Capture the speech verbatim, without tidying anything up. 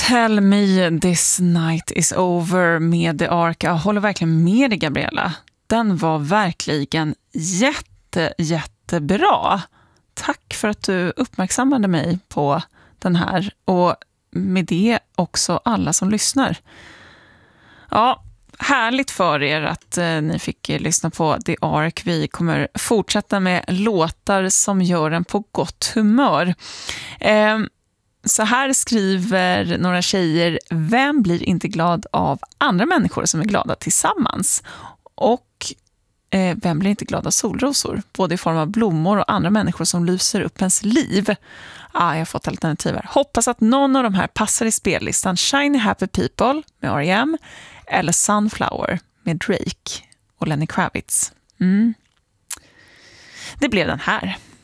Tell me this night is over med The Ark. Jag håller verkligen med dig, Gabriella. Den var verkligen jätte, jättebra. Tack för att du uppmärksammade mig på den här. Och med det också alla som lyssnar. Ja, härligt för er att eh, ni fick eh, lyssna på The Ark. Vi kommer fortsätta med låtar som gör en på gott humör. Eh, så här skriver några tjejer: vem blir inte glad av andra människor som är glada tillsammans? Och eh, vem blir inte glad av solrosor? Både i form av blommor och andra människor som lyser upp ens liv. Ah, jag har fått alternativ här. Hoppas att någon av de här passar i spellistan. Shiny Happy People med R E M eller Sunflower med Drake och Lenny Kravitz. Mm. Det blev den här.